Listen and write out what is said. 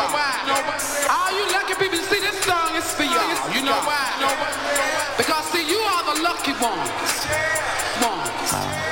why? All you lucky people, see this song is for y'all. You know why? Because see, you are the lucky ones.